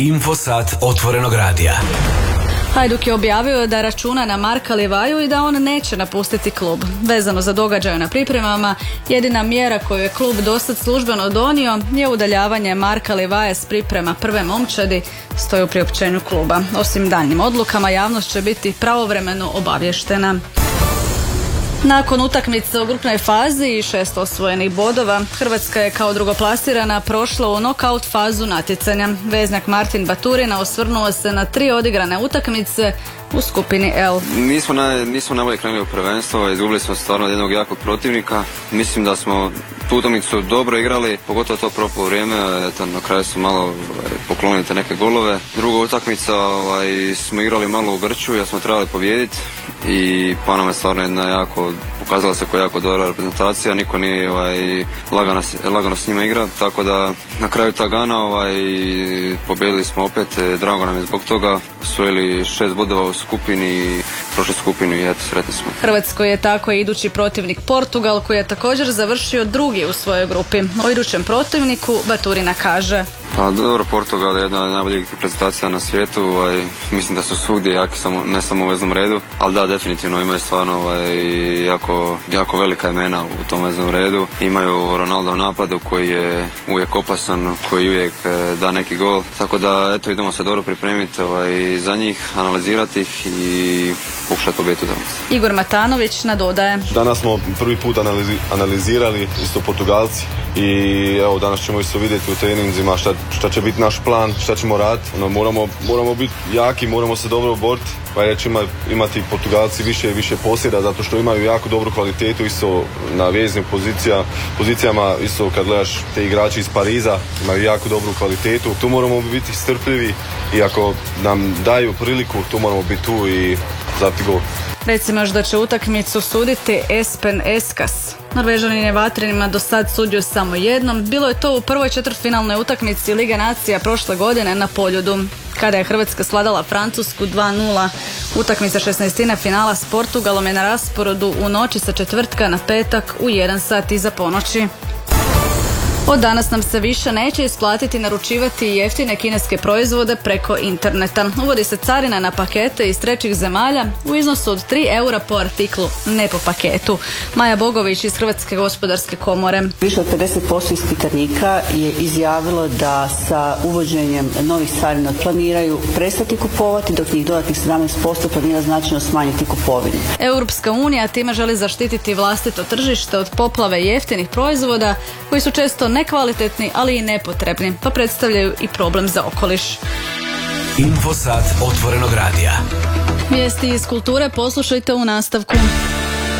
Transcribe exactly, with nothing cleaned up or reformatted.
Infosat otvorenog radija. Hajduk je objavio da računa na Marka Livaju i da on neće napustiti klub. Vezano za događaje na pripremama, jedina mjera koju je klub dosad službeno donio je udaljavanje Marka Livaje s priprema prve momčadi, stoji u priopćenju kluba. Osim daljnjim odlukama, javnost će biti pravovremeno obavještena. Nakon utakmice u grupnoj fazi i šest osvojenih bodova, Hrvatska je kao drugoplasirana prošla u nokaut fazu natjecanja. Veznjak Martin Baturina osvrnuo se na tri odigrane utakmice u skupini L. Nismo, na, nismo najbolje krenuli u prvenstvo, izgubili smo stvarno od jednog jakog protivnika. Mislim da smo tu utakmicu dobro igrali, pogotovo to propalo vrijeme, eto, na kraju su malo poklonili te neke golove. Druga utakmica ovaj, smo igrali malo u grču jer smo trebali pobijediti i pa nam je stvarno jedna jako, pokazala se kao jako dobra reprezentacija, niko nije ovaj, lagano, lagano s njima igra, tako da na kraju Tagana ovaj, pobijedili smo opet, drago nam je zbog toga, osvojili šest bodova u skupini, prošlu skupinu i eto, sretni smo. Hrvatskoj je tako idući protivnik Portugal, koji je također završio drugi u svojoj grupi. O idućem protivniku Baturina kaže: Pa dobro, Portugal je jedna od najboljih reprezentacija na svijetu, ovaj, mislim da su svugdje jaki, samo, ne samo u veznom redu, ali da, definitivno imaju stvarno ovaj, jako, jako velika imena u tom veznom redu. Imaju Ronaldo u napadu koji je uvijek opasan, koji uvijek eh, da neki gol, tako da eto, idemo se dobro pripremiti ovaj, za njih, analizirati ih i pokušati pobijediti danas. Igor Matanović nadodaje: Danas smo prvi put analizi, analizirali isto Portugalci i evo, danas ćemo isto vidjeti u treninzima šta, šta će biti naš plan, šta ćemo raditi. No, moramo, moramo biti jaki, moramo se dobro boriti, pa reći ima, imati Portugalci više više posjeda zato što imaju jako dobru kvalitetu isto na veznim pozicija, pozicijama, isto kad gledaš te igrači iz Pariza imaju jako dobru kvalitetu. Tu moramo biti strpljivi i ako nam daju priliku, tu moramo biti tu i zabiti gol. Recimo još da će utakmicu suditi Espen Eskas. Norvežanin je vatrenima do sad sudio samo jednom. Bilo je to u prvoj četvrtfinalnoj utakmici Lige nacija prošle godine na Poljudu, kada je Hrvatska svladala Francusku dva nula. Utakmica šesnaestine finala s Portugalom je na rasporedu u noći sa četvrtka na petak u jedan sat iza ponoći. Od danas nam se više neće isplatiti naručivati jeftine kineske proizvode preko interneta. Uvodi se carina na pakete iz trećih zemalja u iznosu od tri eura po artiklu, ne po paketu. Maja Bogović iz Hrvatske gospodarske komore. Više od pedeset posto ispitanika je izjavilo da sa uvođenjem novih carina planiraju prestati kupovati, dok njih dodatnih sedamnaest posto planira značajno smanjiti kupovinu. Europska unija time želi zaštititi vlastito tržište od poplave jeftinih proizvoda koji su često nekvalitetni, ali i nepotrebni, pa predstavljaju i problem za okoliš. Infosat otvorenog radija. Vijesti iz kulture poslušajte u nastavku.